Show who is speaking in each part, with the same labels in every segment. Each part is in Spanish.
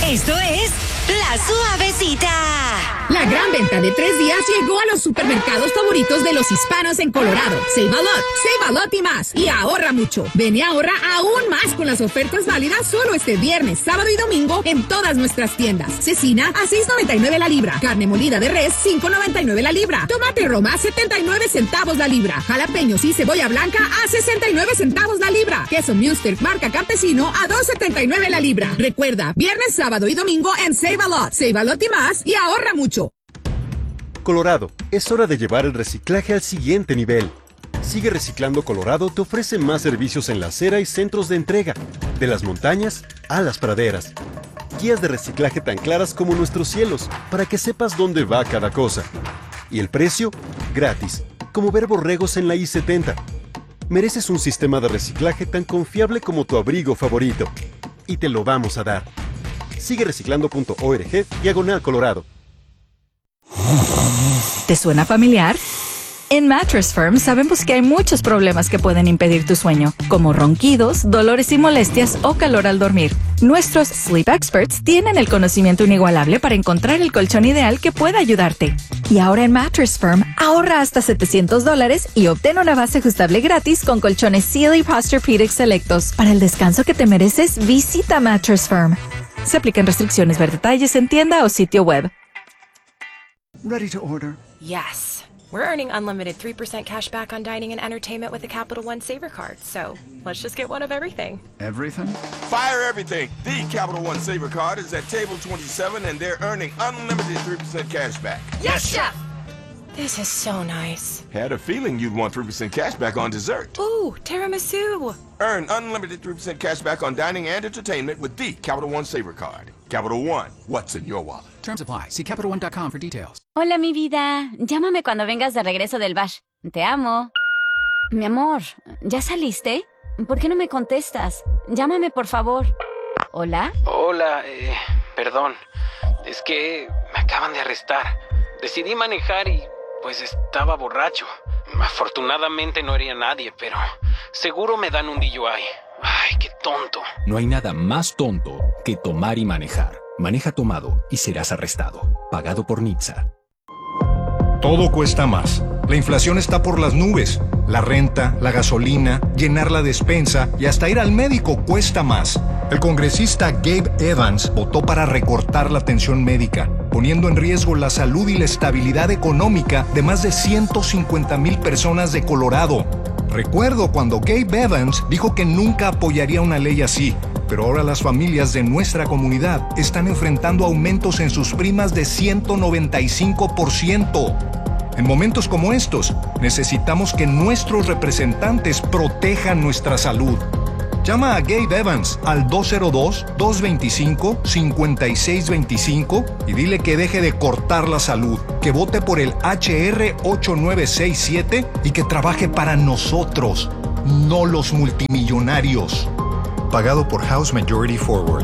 Speaker 1: Esto es La Suavecita.
Speaker 2: La gran venta de 3 días llegó a los supermercados favoritos de los hispanos en Colorado. Save a lot y más. Y ahorra mucho. Ven y ahorra aún más con las ofertas válidas solo este viernes, sábado y domingo en todas nuestras tiendas. Cecina a $6.99 la libra. Carne molida de res, $5.99 la libra. Tomate Roma, 79 centavos la libra. Jalapeños y cebolla blanca a 69 centavos la libra. Queso Munster marca Campesino a $2.79 la libra. Recuerda, viernes, sábado y domingo en Save a lot y más y ahorra mucho.
Speaker 3: Colorado, es hora de llevar el reciclaje al siguiente nivel. Sigue Reciclando Colorado te ofrece más servicios en la acera y centros de entrega, de las montañas a las praderas. Guías de reciclaje tan claras como nuestros cielos, para que sepas dónde va cada cosa. Y el precio, gratis, como ver borregos en la I-70. Mereces un sistema de reciclaje tan confiable como tu abrigo favorito. Y te lo vamos a dar. Sigue reciclando.org/Colorado.
Speaker 4: ¿Te suena familiar? En Mattress Firm sabemos que hay muchos problemas que pueden impedir tu sueño, como ronquidos, dolores y molestias o calor al dormir. Nuestros Sleep Experts tienen el conocimiento inigualable para encontrar el colchón ideal que pueda ayudarte. Y ahora en Mattress Firm, ahorra hasta $700 y obtén una base ajustable gratis con colchones Sealy Posturepedic selectos. Para el descanso que te mereces, visita Mattress Firm. Se aplican restricciones. Ver detalles en tienda o sitio web.
Speaker 5: Ready to order?
Speaker 6: Yes. We're earning unlimited 3% cash back on dining and entertainment with the Capital One Saver Card, so let's just get one of everything.
Speaker 5: Everything?
Speaker 7: Fire everything! The Capital One Saver Card is at table 27 and they're earning unlimited 3% cash back.
Speaker 6: Yes, Chef! This is so nice.
Speaker 7: Had a feeling you'd want 3% cash back on dessert.
Speaker 6: Ooh, tiramisu!
Speaker 7: Earn unlimited 3% cash back on dining and entertainment with the Capital One Saver Card. Capital One, what's in your wallet?
Speaker 5: Terms apply. See CapitalOne.com for details.
Speaker 8: Hola, mi vida. Llámame cuando vengas de regreso del bash. Te amo. Mi amor, ¿ya saliste? ¿Por qué no me contestas? Llámame, por favor. ¿Hola?
Speaker 9: Hola, perdón. Es que me acaban de arrestar. Decidí manejar y, pues, estaba borracho. Afortunadamente no herí a nadie, pero seguro me dan un DUI. Ay, qué tonto.
Speaker 10: No hay nada más tonto que tomar y manejar. Maneja tomado y serás arrestado. Pagado por NHTSA.
Speaker 11: Todo cuesta más. La inflación está por las nubes. La renta, la gasolina, llenar la despensa y hasta ir al médico cuesta más. El congresista Gabe Evans votó para recortar la atención médica, poniendo en riesgo la salud y la estabilidad económica de más de 150,000 personas de Colorado. Recuerdo cuando Gabe Evans dijo que nunca apoyaría una ley así, pero ahora las familias de nuestra comunidad están enfrentando aumentos en sus primas de 195%. En momentos como estos, necesitamos que nuestros representantes protejan nuestra salud. Llama a Gabe Evans al 202-225-5625 y dile que deje de cortar la salud, que vote por el HR 8967 y que trabaje para nosotros, no los multimillonarios. Pagado por House Majority Forward.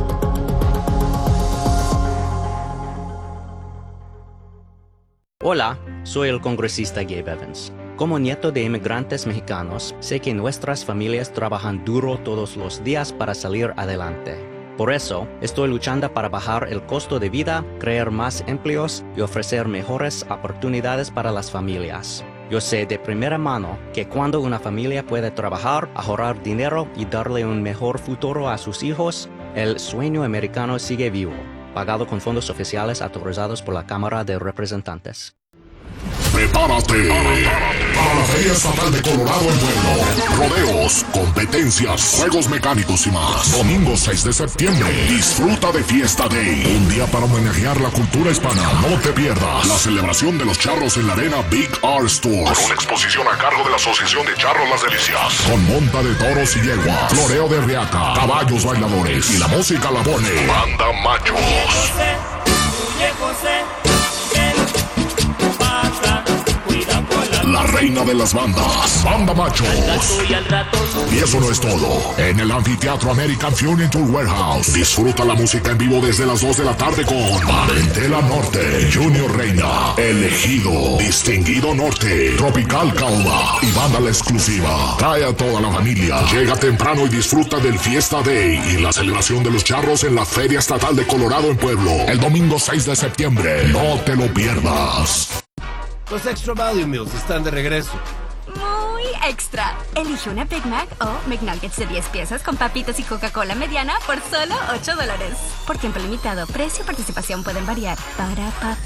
Speaker 12: Hola, soy el congresista Gabe Evans. Como nieto de inmigrantes mexicanos, sé que nuestras familias trabajan duro todos los días para salir adelante. Por eso, estoy luchando para bajar el costo de vida, crear más empleos y ofrecer mejores oportunidades para las familias. Yo sé de primera mano que cuando una familia puede trabajar, ahorrar dinero y darle un mejor futuro a sus hijos, el sueño americano sigue vivo. Pagado con fondos oficiales autorizados por la Cámara de Representantes.
Speaker 13: ¡Prepárate para la Feria Estatal de Colorado en Pueblo! Rodeos, competencias, juegos mecánicos y más. Domingo 6 de septiembre. Disfruta de Fiesta Day. Un día para homenajear la cultura hispana. No te pierdas la celebración de los charros en la arena Big R Stores. Con una exposición a cargo de la Asociación de Charros Las Delicias. Con monta de toros y yeguas, floreo de riata, caballos bailadores y la música la pone Banda Machos. La reina de las bandas, Banda Machos. Y eso no es todo. En el Anfiteatro American Furniture Warehouse, disfruta la música en vivo desde las 2 de la tarde con Parentela Norte, Junior Reina, Elegido, Distinguido Norte, Tropical Calma y banda La Exclusiva. Trae a toda la familia. Llega temprano y disfruta del Fiesta Day y la celebración de los charros en la Feria Estatal de Colorado en Pueblo. El domingo 6 de septiembre. No te lo pierdas.
Speaker 14: Los Extra Value Meals están de regreso.
Speaker 15: Muy extra. Elige una Big Mac o McNuggets de 10 piezas con papitas y Coca-Cola mediana por solo $8. Por tiempo limitado. Precio y participación pueden variar.